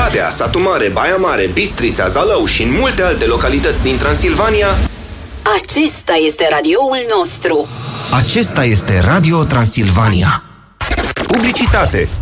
Oradea, Satu Mare, Baia Mare, Bistrița, Zalău și în multe alte localități din Transilvania. Acesta este radioul nostru. Acesta este Radio Transilvania. Publicitate.